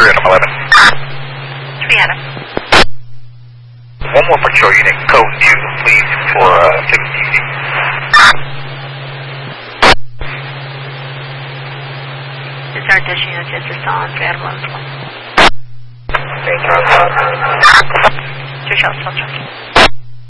3 Adam 11. 3 Adam. One more patrol unit, code U, please, for 6TC. This is our dish unit to assist on 3 Adam 11. 3 Charles. 3 Charles,